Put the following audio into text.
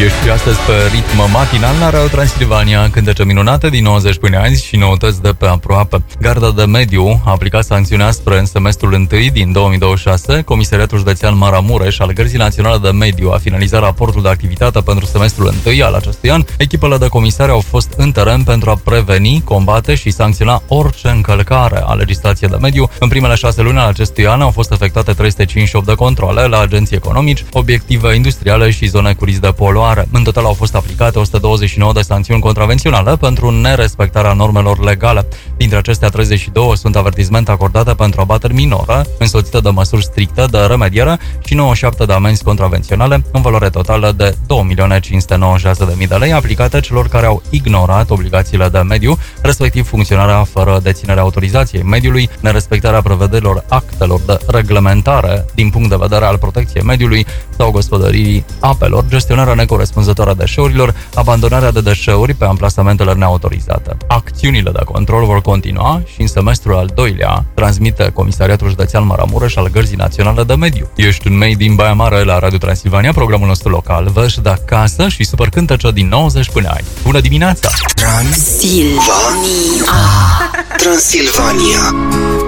Ești astăzi pe ritm matinal la Radio Transilvania, cântece minunate din 90 până azi și noutăți de pe aproape. Garda de Mediu a aplicat sancțiuni aspre în semestrul 1 din 2026. Comisariatul Județean Maramureș al Gărzii Naționale de Mediu a finalizat raportul de activitate pentru semestrul 1 al acestui an. Echipele de comisari au fost în teren pentru a preveni, combate și sancționa orice încălcare a legislației de mediu. În primele 6 luni ale acestui an au fost efectuate 358 de controle la agenții economici, obiective industriale și zone cu risc de poluare. În total au fost aplicate 129 de sancțiuni contravenționale pentru nerespectarea normelor legale. Dintre acestea, 32 sunt avertizmente acordate pentru abateri minore, însoțite de măsuri stricte de remediere și 97 de amenzi contravenționale, în valoare totală de 2.596.000 de lei, aplicate celor care au ignorat obligațiile de mediu, respectiv funcționarea fără deținerea autorizației mediului, nerespectarea prevederilor actelor de reglementare din punct de vedere al protecției mediului sau gospodăririi apelor, gestionarea necorespunzătoare a deșeurilor, abandonarea de deșeuri pe amplasamentele neautorizate. Acțiunile de control vor continua și în semestrul al doilea, transmite Comisariatul Județean Maramureș al Gărzii Naționale de Mediu. Ești un Made in Baia Mare la Radio Transilvania, programul nostru local, vești de acasă și super cântece din 90 până azi. Bună dimineața! Transilvania.